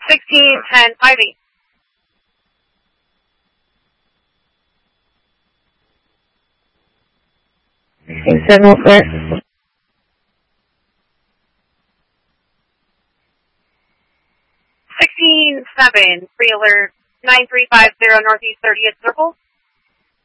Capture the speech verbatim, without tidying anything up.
sixteen ten five eight. sixteen seven up there. sixteen seven, free alert, nine three five zero Northeast thirtieth Circle.